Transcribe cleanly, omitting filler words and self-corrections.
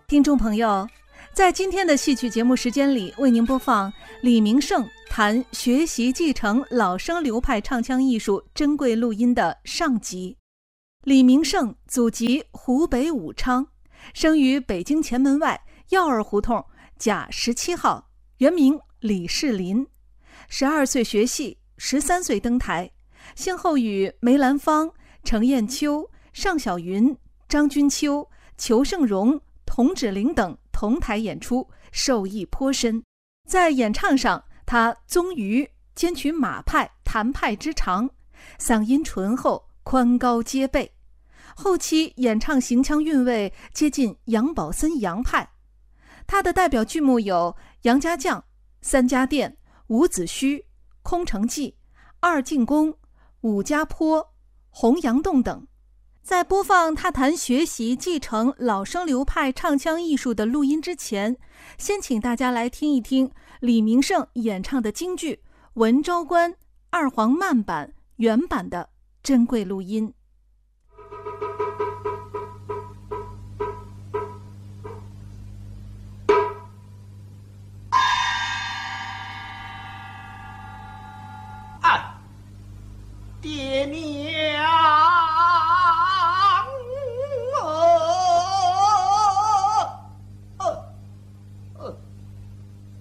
听众朋友，在今天的戏曲节目时间里，为您播放李明胜谈学习继承老生流派唱腔艺术珍贵录音的上集。李明胜祖籍湖北武昌，生于北京前门外药儿胡同甲17号，原名李世林。12岁学戏，13岁登台，先后与梅兰芳、程砚秋、尚小云、张君秋、裘盛戎、童芷苓等同台演出，受益颇深。在演唱上，他宗俞兼取马派、谭派之长，嗓音醇厚，宽高皆备。后期演唱行腔韵味接近杨宝森杨派。他的代表剧目有《杨家将》、《三家店》、《伍子胥》、《空城计》、《二进宫》、《武家坡》、《洪阳洞》等。在播放他谈学习继承老生流派唱腔艺术的录音之前，先请大家来听一听李明胜演唱的京剧《文昭关》二黄慢版原版的珍贵录音。 爹娘